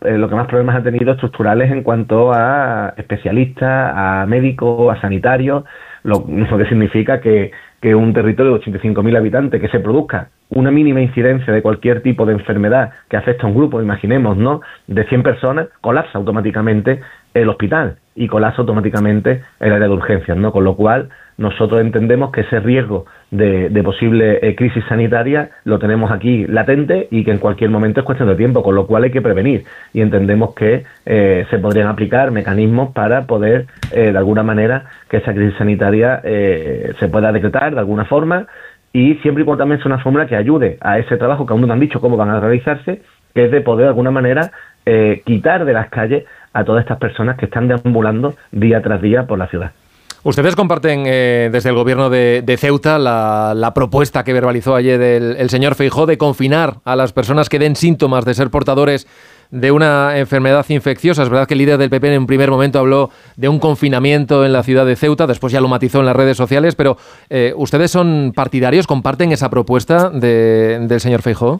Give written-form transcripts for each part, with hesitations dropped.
lo que más problemas ha tenido estructurales en cuanto a especialistas, a médicos, a sanitarios, lo que significa que un territorio de 85.000 habitantes que se produzca una mínima incidencia de cualquier tipo de enfermedad que afecta a un grupo, imaginemos, ¿no?, de 100 personas, colapsa automáticamente el hospital y colapsa automáticamente el área de urgencias, ¿no? Con lo cual, nosotros entendemos que ese riesgo de posible crisis sanitaria lo tenemos aquí latente y que en cualquier momento es cuestión de tiempo, con lo cual hay que prevenir. Y entendemos que se podrían aplicar mecanismos para poder, de alguna manera, que esa crisis sanitaria se pueda decretar de alguna forma, y siempre y cuando también sea una fórmula que ayude a ese trabajo que aún no han dicho cómo van a realizarse, que es de poder de alguna manera quitar de las calles a todas estas personas que están deambulando día tras día por la ciudad. Ustedes comparten desde el gobierno de Ceuta la propuesta que verbalizó ayer el señor Feijóo de confinar a las personas que den síntomas de ser portadores de una enfermedad infecciosa. Es verdad que el líder del PP en un primer momento habló de un confinamiento en la ciudad de Ceuta, después ya lo matizó en las redes sociales, pero ¿ustedes son partidarios, comparten esa propuesta del señor Feijóo?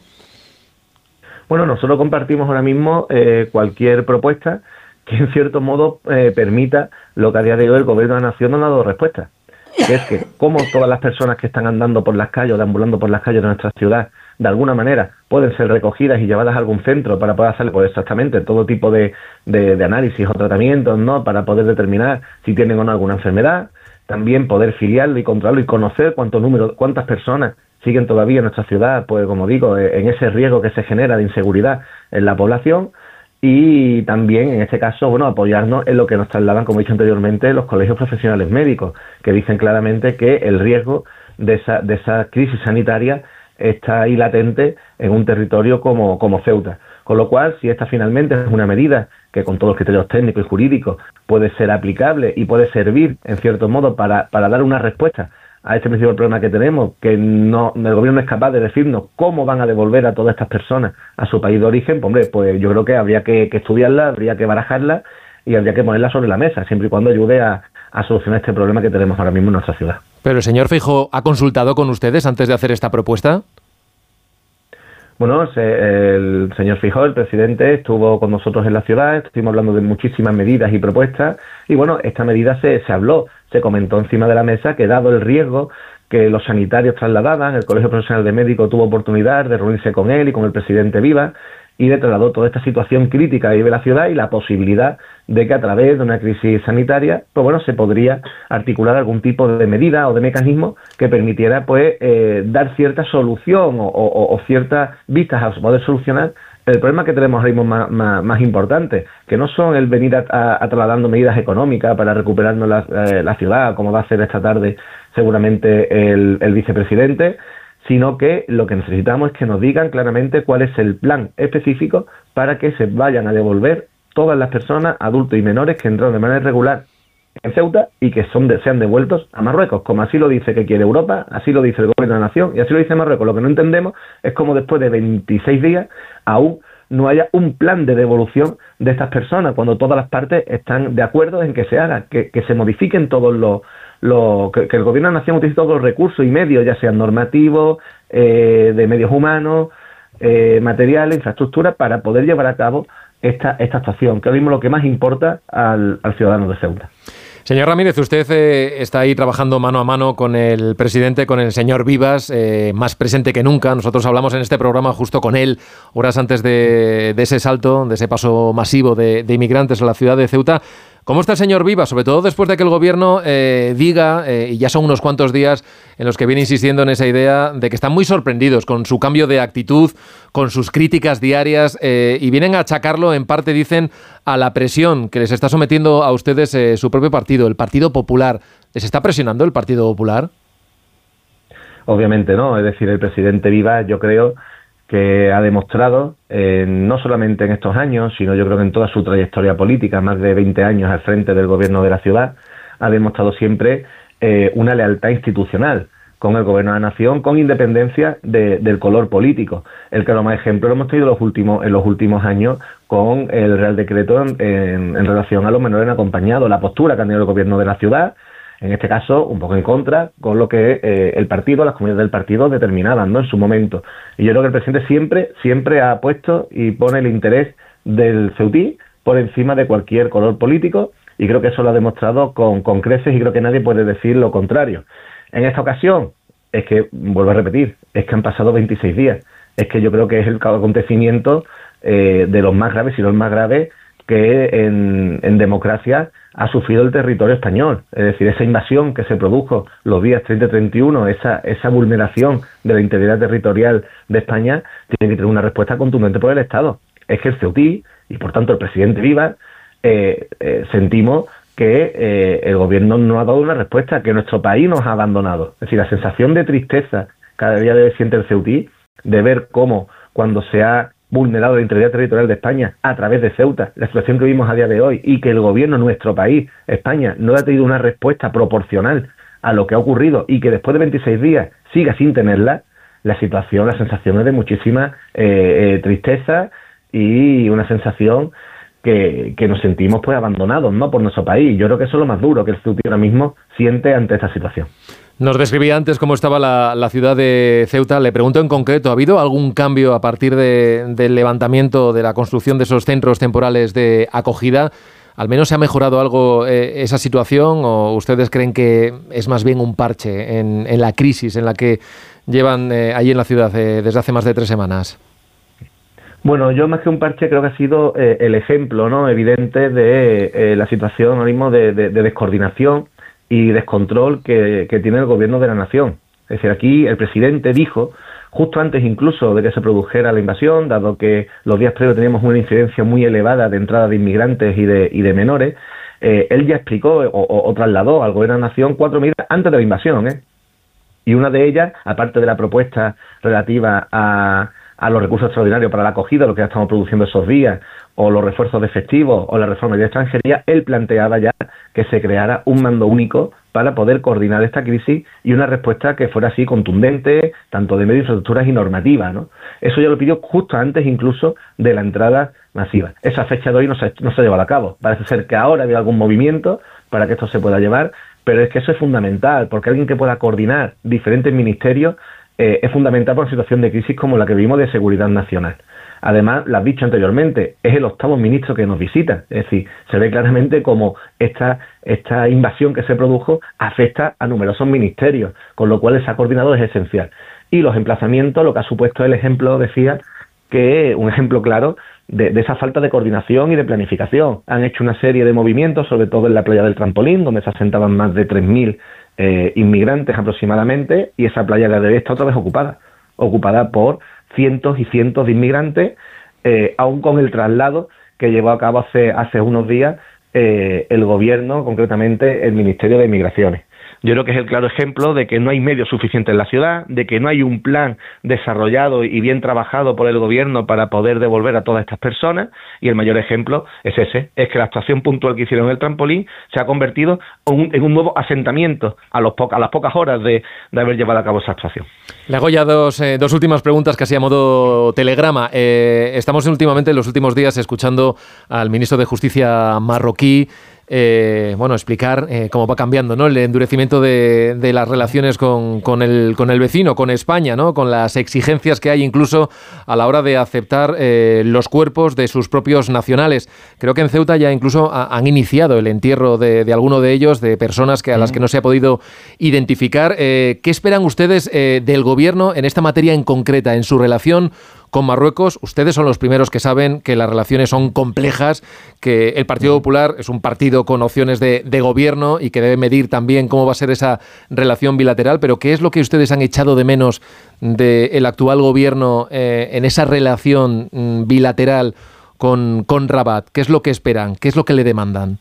Bueno, nosotros compartimos ahora mismo cualquier propuesta que en cierto modo permita lo que a día de hoy el Gobierno de la Nación no ha dado respuesta, que es que como todas las personas que están andando por las calles o deambulando por las calles de nuestra ciudad, de alguna manera pueden ser recogidas y llevadas a algún centro para poder hacer pues, exactamente todo tipo de análisis o tratamientos, ¿no?, para poder determinar si tienen o no alguna enfermedad, también poder filiarlo y controlarlo y conocer cuántas personas siguen todavía en nuestra ciudad, pues como digo, en ese riesgo que se genera de inseguridad en la población. Y también, en este caso, bueno, apoyarnos en lo que nos trasladan, como he dicho anteriormente, los colegios profesionales médicos, que dicen claramente que el riesgo de esa crisis sanitaria está ahí latente en un territorio como Ceuta. Con lo cual, si esta finalmente es una medida que con todos los criterios técnicos y jurídicos puede ser aplicable y puede servir, en cierto modo, para dar una respuesta a este principal problema que tenemos, que el gobierno no es capaz de decirnos cómo van a devolver a todas estas personas a su país de origen, pues, hombre, pues yo creo que habría que estudiarla, habría que barajarla y habría que ponerla sobre la mesa, siempre y cuando ayude a solucionar este problema que tenemos ahora mismo en nuestra ciudad. Pero el señor Feijóo ha consultado con ustedes antes de hacer esta propuesta. Bueno, el señor Feijóo, el presidente, estuvo con nosotros en la ciudad, estuvimos hablando de muchísimas medidas y propuestas, y bueno, esta medida se habló, se comentó encima de la mesa que dado el riesgo que los sanitarios trasladaban, el Colegio Profesional de Médicos tuvo oportunidad de reunirse con él y con el presidente Vivas, y le trasladó toda esta situación crítica que vive la ciudad y la posibilidad de que a través de una crisis sanitaria, pues bueno, se podría articular algún tipo de medida o de mecanismo que permitiera pues dar cierta solución o ciertas vistas a poder solucionar el problema que tenemos ahora mismo más importante, que no son el venir a trasladando medidas económicas para recuperarnos la ciudad, como va a hacer esta tarde seguramente el vicepresidente, sino que lo que necesitamos es que nos digan claramente cuál es el plan específico para que se vayan a devolver todas las personas, adultos y menores que entraron de manera irregular en Ceuta y que sean devueltos a Marruecos, como así lo dice que quiere Europa, así lo dice el Gobierno de la Nación y así lo dice Marruecos. Lo que no entendemos es cómo después de 26 días aún no haya un plan de devolución de estas personas, cuando todas las partes están de acuerdo en que se haga, que se modifiquen todos que el Gobierno de la Nación utilice todos los recursos y medios, ya sean normativos, de medios humanos, materiales, infraestructura, para poder llevar a cabo esta actuación, que ahora mismo es lo que más importa al ciudadano de Ceuta. Señor Ramírez, usted está ahí trabajando mano a mano con el presidente, con el señor Vivas, más presente que nunca. Nosotros hablamos en este programa justo con él, horas antes de ese salto, de ese paso masivo de inmigrantes a la ciudad de Ceuta. ¿Cómo está el señor Vivas? Sobre todo después de que el gobierno diga, y ya son unos cuantos días en los que viene insistiendo en esa idea, de que están muy sorprendidos con su cambio de actitud, con sus críticas diarias, y vienen a achacarlo, en parte dicen, a la presión que les está sometiendo a ustedes su propio partido, el Partido Popular. ¿Les está presionando el Partido Popular? Obviamente no, es decir, el presidente Vivas, yo creo que ha demostrado, no solamente en estos años, sino yo creo que en toda su trayectoria política, más de 20 años al frente del gobierno de la ciudad, ha demostrado siempre una lealtad institucional con el gobierno de la nación, con independencia del color político. El que lo más ejemplo lo hemos tenido en los últimos años con el Real Decreto en relación a los menores no acompañados, la postura que ha tenido el gobierno de la ciudad, en este caso un poco en contra con lo que el partido, las comunidades del partido determinaban, ¿no?, en su momento. Y yo creo que el presidente siempre ha puesto y pone el interés del ceutí por encima de cualquier color político, y creo que eso lo ha demostrado con creces, y creo que nadie puede decir lo contrario. En esta ocasión, es que, vuelvo a repetir, es que han pasado 26 días. Es que yo creo que es el acontecimiento de los más graves, y los más graves que en democracia ha sufrido el territorio español. Es decir, esa invasión que se produjo los días 30 y 31, esa vulneración de la integridad territorial de España, tiene que tener una respuesta contundente por el Estado. Es que el ceutí, y por tanto el presidente Vivas, sentimos que el gobierno no ha dado una respuesta, que nuestro país nos ha abandonado. Es decir, la sensación de tristeza cada día siente el ceutí, de ver cómo cuando se ha vulnerado la integridad territorial de España a través de Ceuta, la situación que vimos a día de hoy, y que el gobierno, nuestro país, España, no ha tenido una respuesta proporcional a lo que ha ocurrido, y que después de 26 días siga sin tenerla, la sensación es de muchísima tristeza, y una sensación que nos sentimos pues abandonados, ¿no?, por nuestro país. Yo creo que eso es lo más duro que el ceutí ahora mismo siente ante esta situación. Nos describía antes cómo estaba la ciudad de Ceuta. Le pregunto en concreto, ¿ha habido algún cambio a partir del levantamiento, de la construcción de esos centros temporales de acogida? ¿Al menos se ha mejorado algo esa situación, o ustedes creen que es más bien un parche en la crisis en la que llevan allí en la ciudad desde hace más de 3 semanas? Bueno, yo más que un parche creo que ha sido el ejemplo, ¿no?, evidente de la situación ahora mismo de descoordinación y descontrol que tiene el gobierno de la nación. Es decir, aquí el presidente dijo, justo antes incluso de que se produjera la invasión, dado que los días previos teníamos una incidencia muy elevada de entrada de inmigrantes y de menores, él ya explicó o trasladó al gobierno de la nación 4 medidas antes de la invasión, y una de ellas, aparte de la propuesta relativa a los recursos extraordinarios para la acogida, lo que ya estamos produciendo esos días, o los refuerzos de efectivos, o la reforma de extranjería, él planteaba ya que se creara un mando único para poder coordinar esta crisis, y una respuesta que fuera así contundente, tanto de medios, infraestructuras y normativa, ¿no? Eso ya lo pidió justo antes incluso de la entrada masiva. Esa fecha de hoy no se ha llevado a cabo. Parece ser que ahora había algún movimiento para que esto se pueda llevar, pero es que eso es fundamental, porque alguien que pueda coordinar diferentes ministerios es fundamental para una situación de crisis como la que vivimos de seguridad nacional. Además, lo has dicho anteriormente, es el 8º ministro que nos visita. Es decir, se ve claramente cómo esta invasión que se produjo afecta a numerosos ministerios, con lo cual esa coordinador es esencial. Y los emplazamientos, lo que ha supuesto el ejemplo, decía, que un ejemplo claro de esa falta de coordinación y de planificación. Han hecho una serie de movimientos, sobre todo en la playa del Trampolín, donde se asentaban más de 3.000 inmigrantes aproximadamente, y esa playa de hoy está otra vez ocupada por cientos y cientos de inmigrantes, aún con el traslado que llevó a cabo hace unos días el gobierno, concretamente el Ministerio de Migraciones. Yo creo que es el claro ejemplo de que no hay medios suficientes en la ciudad, de que no hay un plan desarrollado y bien trabajado por el gobierno para poder devolver a todas estas personas, y el mayor ejemplo es ese, es que la actuación puntual que hicieron en el Trampolín se ha convertido en un nuevo asentamiento a las pocas horas de haber llevado a cabo esa actuación. Le hago ya dos últimas preguntas casi a modo telegrama. Estamos últimamente, en los últimos días, escuchando al ministro de Justicia marroquí explicar cómo va cambiando, ¿no?, el endurecimiento de las relaciones con el vecino, con España, ¿no?, con las exigencias que hay incluso a la hora de aceptar los cuerpos de sus propios nacionales. Creo que en Ceuta ya incluso han iniciado el entierro de alguno de ellos, de personas a las que no se ha podido identificar. ¿Qué esperan ustedes del gobierno en esta materia en concreta, en su relación con Marruecos? Ustedes son los primeros que saben que las relaciones son complejas, que el Partido Popular es un partido con opciones de gobierno y que debe medir también cómo va a ser esa relación bilateral, pero ¿qué es lo que ustedes han echado de menos del actual gobierno en esa relación bilateral con Rabat? ¿Qué es lo que esperan? ¿Qué es lo que le demandan?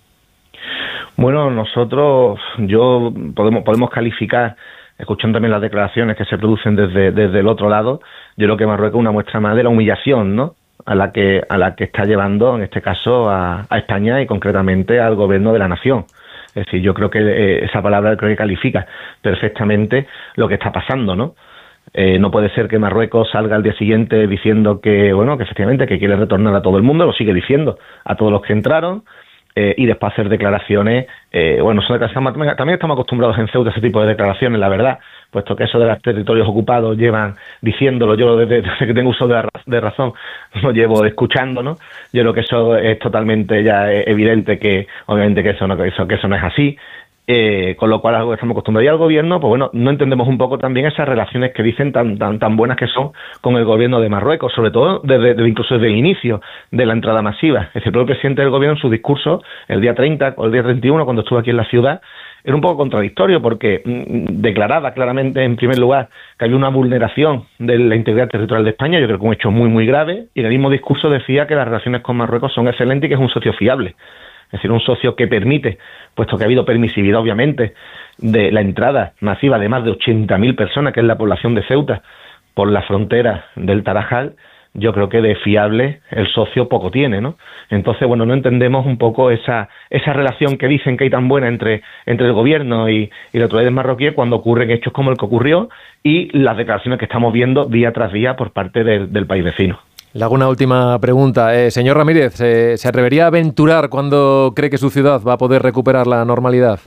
Bueno, nosotros, podemos calificar, escuchando también las declaraciones que se producen desde el otro lado, yo creo que Marruecos es una muestra más de la humillación, ¿no?, a la que está llevando, en este caso, a España y concretamente al gobierno de la nación. Es decir, yo creo que esa palabra creo que califica perfectamente lo que está pasando, ¿no? No puede ser que Marruecos salga al día siguiente diciendo que efectivamente que quiere retornar a todo el mundo, lo sigue diciendo, a todos los que entraron, y después hacer declaraciones, también estamos acostumbrados en Ceuta a ese tipo de declaraciones, la verdad, puesto que eso de los territorios ocupados llevan diciéndolo, yo desde que tengo uso de razón lo llevo escuchando, ¿no? Yo creo que eso es totalmente ya evidente, que obviamente que eso no es así. Con lo cual algo que estamos acostumbrados. Y al gobierno, pues bueno, no entendemos un poco también esas relaciones que dicen tan buenas que son con el gobierno de Marruecos, sobre todo incluso desde el inicio de la entrada masiva. Es decir, el propio presidente del gobierno en su discurso, el día 30 o el día 31, cuando estuvo aquí en la ciudad, era un poco contradictorio porque declaraba claramente, en primer lugar, que había una vulneración de la integridad territorial de España, yo creo que un hecho muy, muy grave, y en el mismo discurso decía que las relaciones con Marruecos son excelentes y que es un socio fiable. Es decir, un socio que permite, puesto que ha habido permisividad, obviamente, de la entrada masiva de más de 80.000 personas, que es la población de Ceuta, por la frontera del Tarajal, yo creo que de fiable el socio poco tiene, ¿no? Entonces, bueno, no entendemos un poco esa relación que dicen que hay tan buena entre el gobierno y las autoridades marroquíes cuando ocurren hechos como el que ocurrió y las declaraciones que estamos viendo día tras día por parte del país vecino. Le hago una última pregunta. Señor Ramírez, ¿se atrevería a aventurar cuándo cree que su ciudad va a poder recuperar la normalidad?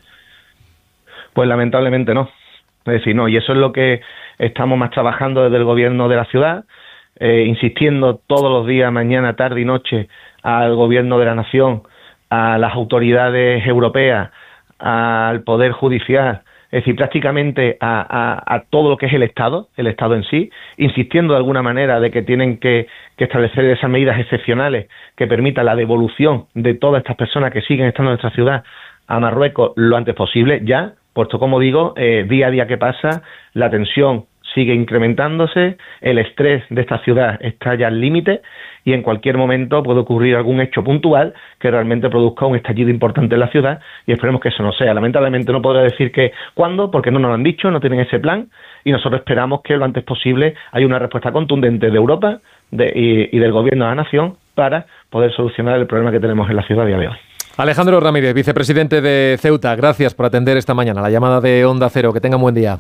Pues lamentablemente no. Es decir, no, y eso es lo que estamos más trabajando desde el gobierno de la ciudad, insistiendo todos los días, mañana, tarde y noche, al gobierno de la nación, a las autoridades europeas, al Poder Judicial, es decir, prácticamente a todo lo que es el Estado en sí, insistiendo de alguna manera de que tienen que establecer esas medidas excepcionales que permitan la devolución de todas estas personas que siguen estando en nuestra ciudad a Marruecos lo antes posible, ya, puesto como digo, día a día que pasa, la tensión sigue incrementándose, el estrés de esta ciudad está ya al límite y en cualquier momento puede ocurrir algún hecho puntual que realmente produzca un estallido importante en la ciudad y esperemos que eso no sea. Lamentablemente no podré decir que cuándo, porque no nos lo han dicho, no tienen ese plan y nosotros esperamos que lo antes posible haya una respuesta contundente de Europa y del gobierno de la nación para poder solucionar el problema que tenemos en la ciudad a día de hoy. Alejandro Ramírez, vicepresidente de Ceuta, gracias por atender esta mañana la llamada de Onda Cero. Que tenga un buen día.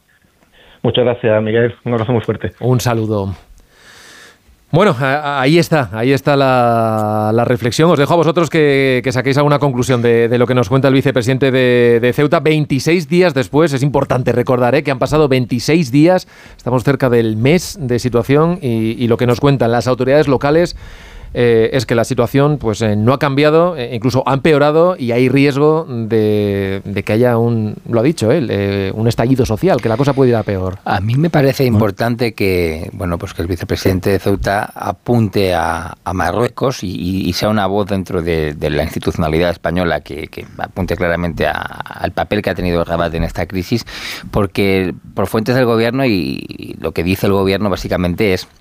Muchas gracias, Miguel. Un abrazo muy fuerte. Un saludo. Bueno, ahí está la reflexión. Os dejo a vosotros que saquéis alguna conclusión de lo que nos cuenta el vicepresidente de Ceuta. 26 días después, es importante recordar que han pasado 26 días, estamos cerca del mes de situación y lo que nos cuentan las autoridades locales es que la situación pues no ha cambiado, incluso ha empeorado y hay riesgo de que haya lo ha dicho él, un estallido social, que la cosa puede ir a peor. A mí me parece importante que que el vicepresidente de Ceuta apunte a Marruecos y sea una voz dentro de la institucionalidad española que apunte claramente al papel que ha tenido Rabat en esta crisis, porque por fuentes del gobierno y lo que dice el gobierno básicamente es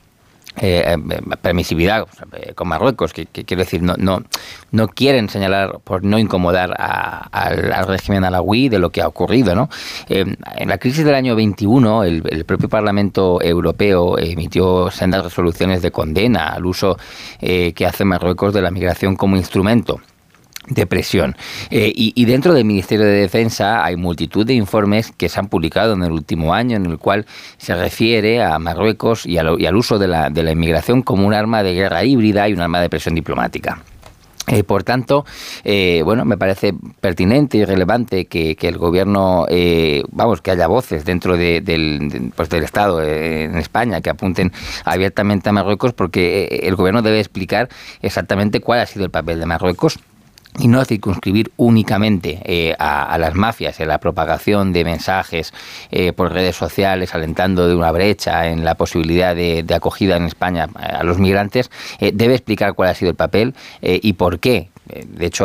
permisividad con Marruecos, que quiero decir, no quieren señalar por no incomodar al régimen alawí de lo que ha ocurrido, ¿no? En la crisis del año 21, el propio Parlamento Europeo emitió sendas resoluciones de condena al uso que hace Marruecos de la migración como instrumento de presión. Y dentro del Ministerio de Defensa hay multitud de informes que se han publicado en el último año en el cual se refiere a Marruecos y al uso de la inmigración como un arma de guerra híbrida y un arma de presión diplomática. Por tanto, me parece pertinente y relevante que el gobierno, que haya voces dentro del Estado en España que apunten abiertamente a Marruecos, porque el gobierno debe explicar exactamente cuál ha sido el papel de Marruecos y no circunscribir únicamente a las mafias en la propagación de mensajes por redes sociales alentando de una brecha en la posibilidad de acogida en España a los migrantes. Debe explicar cuál ha sido el papel y por qué. De hecho,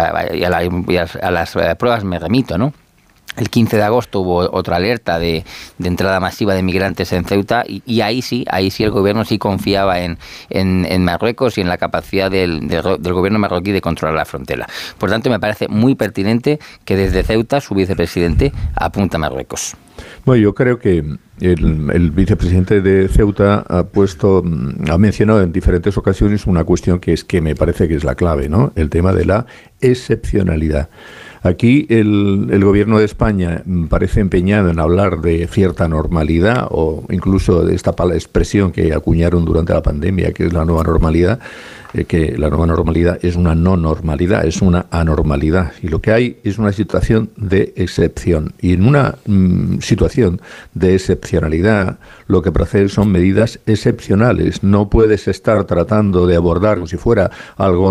a las pruebas me remito, ¿no? El 15 de agosto hubo otra alerta de entrada masiva de migrantes en Ceuta y ahí sí el gobierno sí confiaba en Marruecos y en la capacidad del gobierno marroquí de controlar la frontera. Por tanto, me parece muy pertinente que desde Ceuta su vicepresidente apunte a Marruecos. Bueno, yo creo que el vicepresidente de Ceuta ha mencionado en diferentes ocasiones una cuestión que me parece que es la clave, ¿no? El tema de la excepcionalidad. Aquí el gobierno de España parece empeñado en hablar de cierta normalidad, o incluso de esta expresión que acuñaron durante la pandemia, que es la nueva normalidad, que la nueva normalidad es una no normalidad, es una anormalidad. Y lo que hay es una situación de excepción. Y en una situación de excepcionalidad, lo que procede son medidas excepcionales. No puedes estar tratando de abordar como si fuera algo